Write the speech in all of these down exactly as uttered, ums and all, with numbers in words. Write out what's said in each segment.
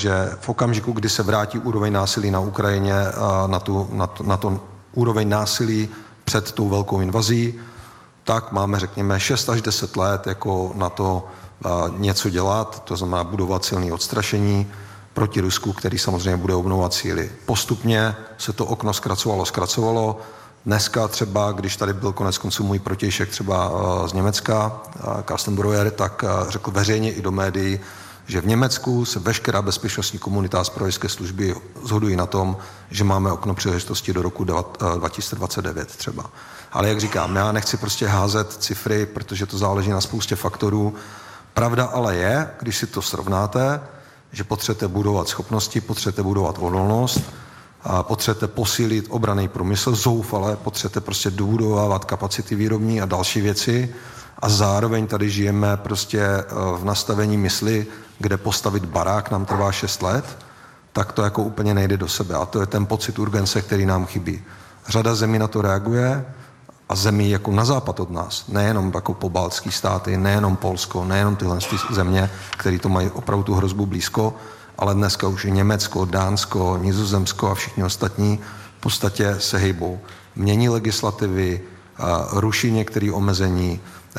že v okamžiku, kdy se vrátí úroveň násilí na Ukrajině na tu, na to, na to úroveň násilí před tou velkou invazí, tak máme, řekněme, šest až deset let jako na to něco dělat, to znamená budovat silné odstrašení proti Rusku, který samozřejmě bude obnovovat síly. Postupně se to okno zkracovalo, zkracovalo. Dneska třeba, když tady byl konec konců můj protějšek třeba z Německa, Carsten Breuer, tak řekl veřejně i do médií, že v Německu se veškerá bezpečnostní komunita a zpravodajské služby shodují na tom, že máme okno příležitosti do roku dva tisíce dvacet devět třeba. Ale jak říkám, já nechci prostě házet cifry, protože to záleží na spoustě faktorů. Pravda ale je, když si to srovnáte, že potřebujete budovat schopnosti, potřebujete budovat odolnost, a potřebujete posílit obranný průmysl, zoufale, potřebujete prostě dobudovávat kapacity výrobní a další věci a zároveň tady žijeme prostě v nastavení mysli, kde postavit barák nám trvá šest let, tak to jako úplně nejde do sebe a to je ten pocit urgence, který nám chybí. Řada zemí na to reaguje a zemí jako na západ od nás, nejenom jako pobaltský státy, nejenom Polsko, nejenom tyhle země, které to mají opravdu tu hrozbu blízko, ale dneska už i Německo, Dánsko, Nizozemsko a všichni ostatní v podstatě se hejbou. Mění legislativy, ruší některé omezení,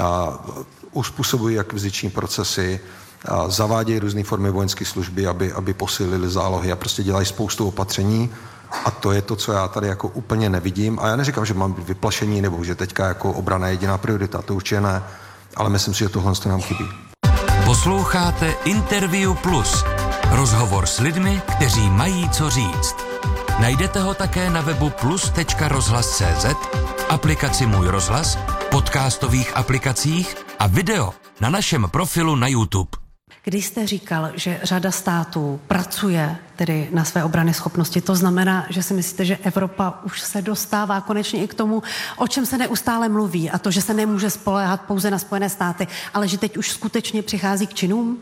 uspůsobují akviziční procesy, zavádějí různé formy vojenské služby, aby, aby posílili zálohy a prostě dělají spoustu opatření. A to je to, co já tady jako úplně nevidím. A já neříkám, že mám vyplašení nebo že teďka jako obrana je jediná priorita, to určitě ne, ale myslím si, že tohle nám chybí. Posloucháte Interview Plus. Rozhovor s lidmi, kteří mají co říct. Najdete ho také na webu plus tečka rozhlas tečka cé zet, aplikaci Můj rozhlas, podcastových aplikacích a video na našem profilu na YouTube. Když jste říkal, že řada států pracuje tedy na své obrany schopnosti, to znamená, že si myslíte, že Evropa už se dostává konečně i k tomu, o čem se neustále mluví, a to, že se nemůže spoléhat pouze na Spojené státy, ale že teď už skutečně přichází k činům?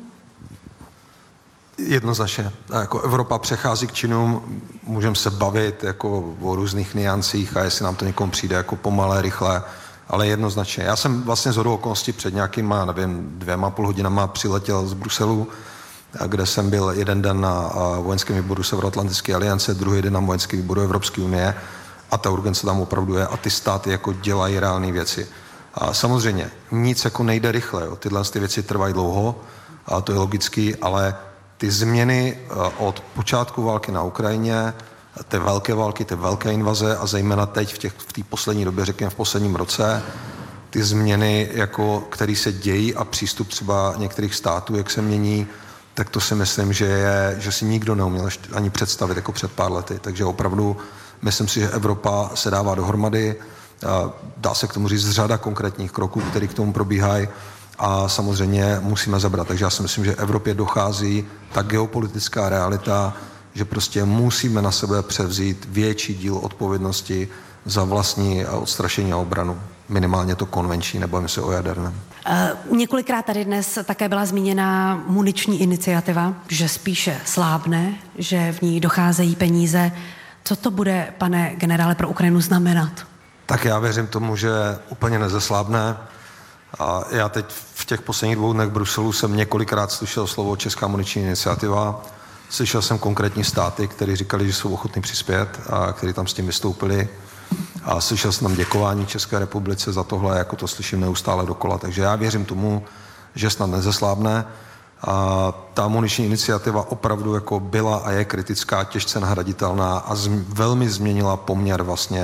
Jednoznačně. Jako Evropa přechází k činům, můžeme se bavit jako o různých niancích a jestli nám to někomu přijde jako pomalé, rychle, ale jednoznačně. Já jsem vlastně shodou okolností před nějakýma, nevím, dvěma půl hodinama přiletěl z Bruselu, kde jsem byl jeden den na vojenském výboru Severoatlantické aliance, druhý den na vojenském výboru Evropské unie a ta urgence tam opravdu je a ty státy jako dělají reálné věci. A samozřejmě nic jako nejde rychle, jo. Tyhle ty věci trvají dlouho a to je logický, ale ty změny od počátku války na Ukrajině, ty velké války, ty velké invaze a zejména teď v těch v té poslední době, řekněme v posledním roce, ty změny, jako, které se dějí a přístup třeba některých států, jak se mění, tak to si myslím, že, je, že si nikdo neuměl ani představit jako před pár lety. Takže opravdu myslím si, že Evropa se dává dohromady, dá se k tomu říct řada konkrétních kroků, které k tomu probíhají a samozřejmě musíme zabrat. Takže já si myslím, že Evropě dochází ta geopolitická realita, že prostě musíme na sebe převzít větší díl odpovědnosti za vlastní odstrašení a obranu. Minimálně to konvenční, nebojím se o jaderném. Uh, několikrát tady dnes také byla zmíněna muniční iniciativa, že spíše slábne, že v ní docházejí peníze. Co to bude, pane generále, pro Ukrajinu znamenat? Tak já věřím tomu, že úplně nezeslábne. A já teď v těch posledních dvou dnech v Bruselu jsem několikrát slyšel slovo Česká muniční iniciativa. Slyšel jsem konkrétní státy, kteří říkali, že jsou ochotní přispět a kteří tam s tím vystoupili. A slyšel jsem tam děkování České republice za tohle, jako to slyším neustále dokola. Takže já věřím tomu, že snad nezeslábne. A ta muniční iniciativa opravdu jako byla a je kritická, těžce nahraditelná a z, velmi změnila poměr vlastně,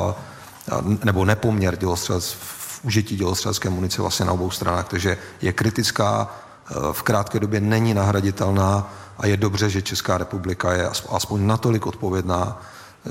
nebo nepoměr dělostřelec, v užití dělostřelecké munice vlastně na obou stranách. Takže je kritická, v krátké době není nahraditelná a je dobře, že Česká republika je aspoň natolik odpovědná,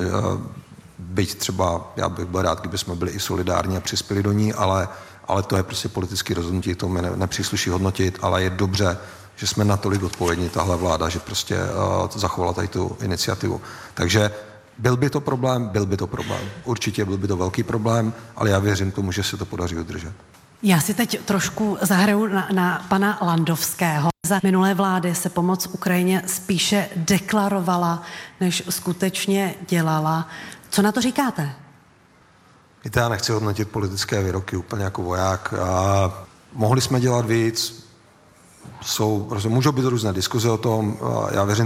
byť třeba, já bych byl rád, kdyby jsme byli i solidární a přispěli do ní, ale, ale to je prostě politické rozhodnutí, to mi nepřísluší hodnotit, ale je dobře, že jsme natolik odpovědní, tahle vláda, že prostě uh, zachovala tady tu iniciativu. Takže byl by to problém, byl by to problém. Určitě byl by to velký problém, ale já věřím tomu, že se to podaří udržet. Já si teď trošku zahraju na, na pana Landovského. Za minulé vlády se pomoc Ukrajině spíše deklarovala, než skutečně dělala. Co na to říkáte? Víte, já nechci hodnotit politické výroky úplně jako voják. A mohli jsme dělat víc, jsou, můžou být různé diskuze o tom, já věřím